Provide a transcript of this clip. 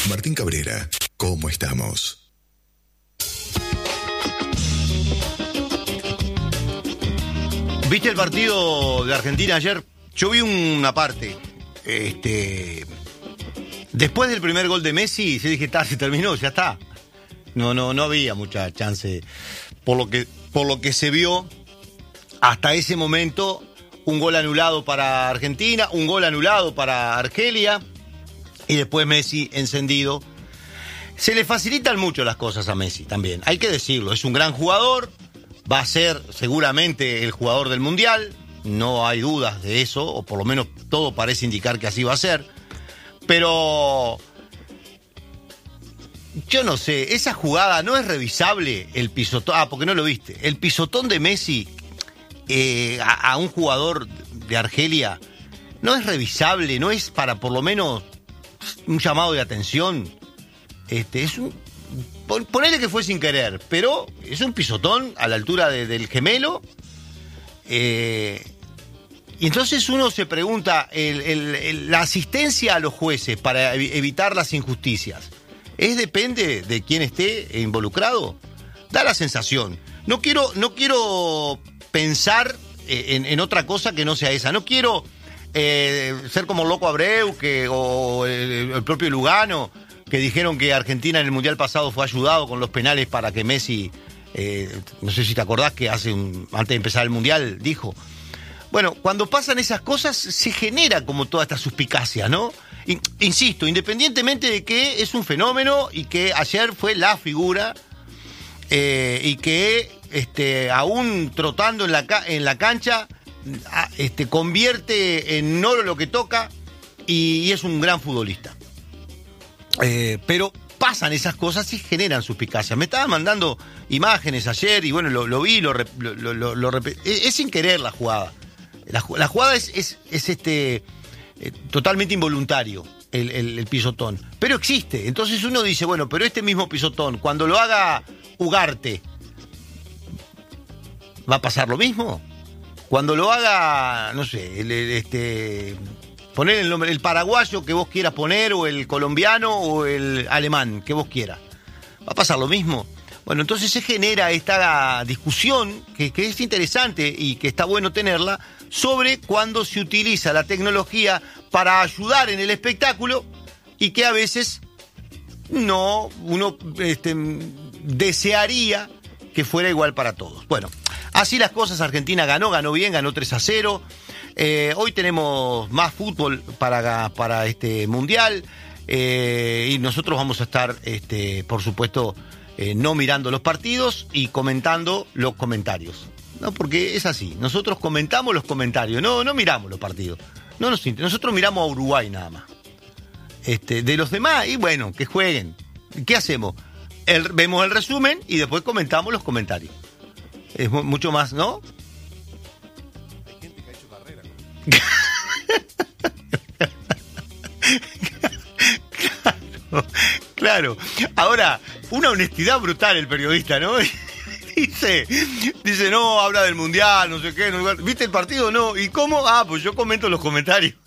Martín Cabrera, ¿cómo estamos? ¿Viste el partido de Argentina ayer? Yo vi una parte. Después del primer gol de Messi, yo dije, se terminó, ya está. No había mucha chance. Por lo que se vio hasta ese momento, un gol anulado para Argentina, un gol anulado para Argelia, y después Messi encendido. Se le facilitan mucho las cosas a Messi también, hay que decirlo. Es un gran jugador, va a ser seguramente el jugador del Mundial, no hay dudas de eso, o por lo menos todo parece indicar que así va a ser. Pero yo no sé, esa jugada no es revisable, el pisotón. Porque no lo viste. El pisotón de Messi a un jugador de Argelia no es revisable, no es para por lo menos un llamado de atención. Es un. Ponele que fue sin querer, pero es un pisotón a la altura del gemelo. Y entonces uno se pregunta, la asistencia a los jueces para evitar las injusticias, ¿depende de quién esté involucrado? Da la sensación. No quiero pensar en otra cosa que no sea esa. No quiero ser como Loco Abreu o el propio Lugano, que dijeron que Argentina en el Mundial pasado fue ayudado con los penales para que Messi, no sé si te acordás que antes de empezar el Mundial dijo. Bueno, cuando pasan esas cosas se genera como toda esta suspicacia, ¿no? Insisto, independientemente de que es un fenómeno y que ayer fue la figura y que aún trotando en la cancha convierte en oro lo que toca y es un gran futbolista. Pero pasan esas cosas y generan suspicacia. Me estaban mandando imágenes ayer y bueno, lo vi, es sin querer la jugada. La jugada es totalmente involuntario, el pisotón. Pero existe. Entonces uno dice, bueno, pero este mismo pisotón, cuando lo haga Ugarte, ¿va a pasar lo mismo? Cuando lo haga, no sé, poner el nombre, el paraguayo que vos quieras poner, o el colombiano, o el alemán, que vos quieras, ¿va a pasar lo mismo? Bueno, entonces se genera esta discusión que es interesante y que está bueno tenerla sobre cuando se utiliza la tecnología para ayudar en el espectáculo y que a veces uno desearía que fuera igual para todos. Bueno, así las cosas. Argentina ganó bien, ganó 3-0. Hoy tenemos más fútbol para este Mundial y nosotros vamos a estar, por supuesto, no mirando los partidos y comentando los comentarios. No, porque es así. Nosotros comentamos los comentarios, no miramos los partidos. Nosotros miramos a Uruguay nada más. De los demás, y bueno, que jueguen. ¿Qué hacemos? Vemos el resumen y después comentamos los comentarios. Es mucho más, ¿no? Hay gente que ha hecho carrera. Claro. Ahora, una honestidad brutal el periodista, ¿no? Dice, no, habla del Mundial, no sé qué. No, ¿viste el partido? No. ¿Y cómo? Pues yo comento los comentarios.